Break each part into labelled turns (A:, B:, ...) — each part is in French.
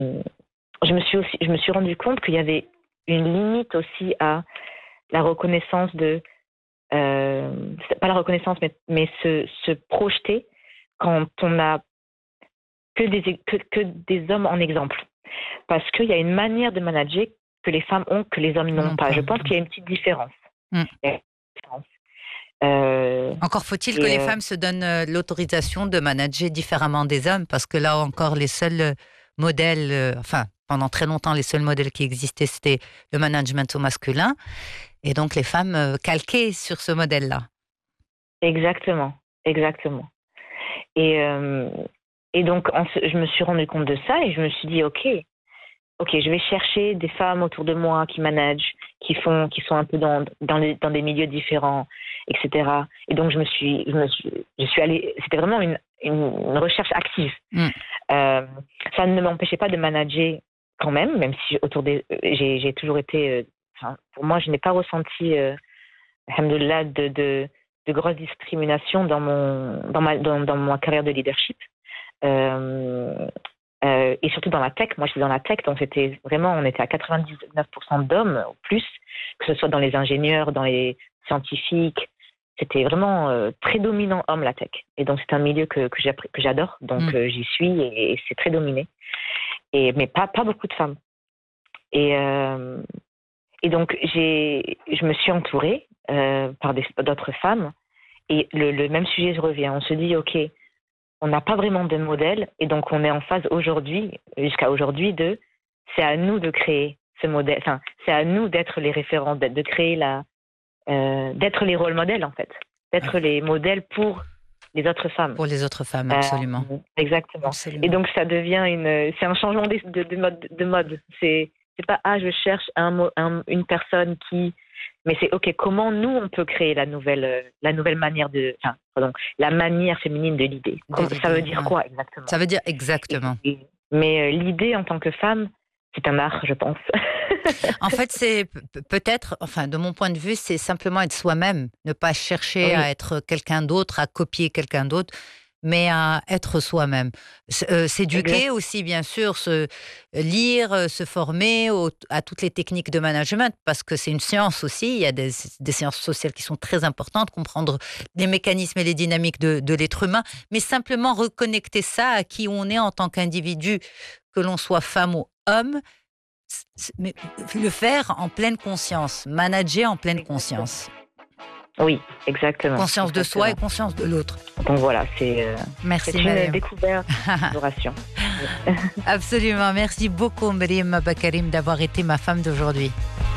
A: je me suis rendu compte qu'il y avait une limite aussi à la reconnaissance pas la reconnaissance, mais se projeter quand on n'a que des hommes en exemple. Parce qu'il y a une manière de manager que les femmes ont, que les hommes n'ont pas. Je pense qu'il y a une petite différence.
B: Mm.
A: Euh,
B: Encore faut-il que les femmes se donnent l'autorisation de manager différemment des hommes, parce que là encore, les seuls modèles, pendant très longtemps, les seuls modèles qui existaient, c'était le management au masculin, et donc les femmes calquaient sur ce modèle-là.
A: Exactement. Et donc, je me suis rendu compte de ça et je me suis dit, ok, je vais chercher des femmes autour de moi qui managent, qui sont un peu dans des milieux différents, etc. Et donc, je suis allée, c'était vraiment une recherche active. Ça ne m'empêchait pas de manager quand même si j'ai toujours été, pour moi, je n'ai pas ressenti, alhamdoulilah, de grosses discriminations dans ma carrière de leadership. Et surtout dans la tech. Moi, je suis dans la tech, donc on était à 99% d'hommes ou plus, que ce soit dans les ingénieurs, dans les scientifiques. C'était vraiment très dominant homme, la tech. Et donc, c'est un milieu que j'adore. Donc, j'y suis et c'est très dominé. Mais pas beaucoup de femmes. Et donc, je me suis entourée par d'autres femmes. Et le même sujet revient. On se dit, OK, on n'a pas vraiment de modèle. Et donc, on est en phase jusqu'à aujourd'hui, c'est à nous de créer ce modèle. Enfin, c'est à nous d'être les référents, de créer d'être les rôles modèles, en fait. D'être les modèles pour les autres femmes.
B: Pour les autres femmes, absolument.
A: Exactement.
B: Absolument.
A: Et donc, ça devient c'est un changement de mode. C'est pas, je cherche une personne qui... Mais c'est, OK, comment nous, on peut créer la nouvelle manière la manière féminine de l'idée. Ça veut dire quoi, exactement?
B: Ça veut dire exactement.
A: Mais l'idée, en tant que femme, c'est un art, je pense.
B: En fait, c'est peut-être, de mon point de vue, c'est simplement être soi-même. Ne pas chercher à être quelqu'un d'autre, à copier quelqu'un d'autre, mais à être soi-même. S'éduquer aussi, bien sûr, lire, se former à toutes les techniques de management, parce que c'est une science aussi. Il y a des sciences sociales qui sont très importantes, comprendre les mécanismes et les dynamiques de l'être humain, mais simplement reconnecter ça à qui on est en tant qu'individu, que l'on soit femme ou homme, mais le faire en pleine conscience, manager en pleine conscience.
A: Oui, exactement.
B: Conscience de soi et conscience de l'autre.
A: Donc voilà, c'est
B: une
A: découverte, d'adoration.
B: Absolument. Merci beaucoup, Mriem Bakarim, d'avoir été ma femme d'aujourd'hui.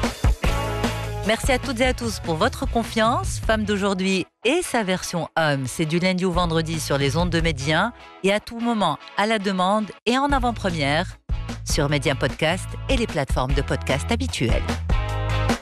B: Merci à toutes et à tous pour votre confiance. Femme d'aujourd'hui et sa version homme, c'est du lundi au vendredi sur les ondes de Média et à tout moment à la demande et en avant-première sur Média Podcast et les plateformes de podcast habituelles.